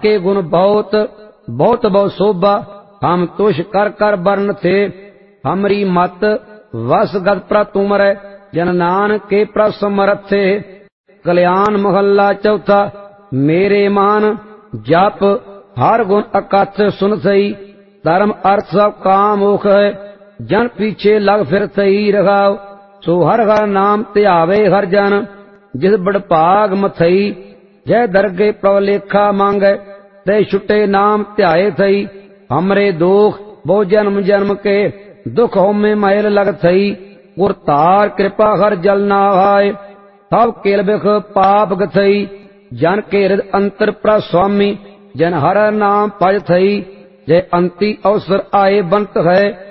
ताके गुण बहुत बहुत बहु शोभा, हम तुष कर कर बरन थे। हमरी मत वस गत प्र तुमरै, जन नानक के प्रसमरथ थे। कल्याण महला चौथा। मेरे मान जप हर गुण अकथ सुन सही, धर्म अर्थ सब काम मुख है, जन पीछे लग फिर सही रखाओ। सो हर हर नाम ध्यावे हर जन, जिस बड़भाग मथई, जय दरगे प्रवलेखा मांगे, ते छुटे नाम ध्याए थई। हमरे दुख बहु जन्म जन्म के, दुख होमे महल लग थई। गुर तार कृपा हर जल ना आए, सब केल बिख पाप गथई। जन के हृदय अंतर प्र स्वामी, जन हर नाम पज थई। जय अंति अवसर आए बनत है,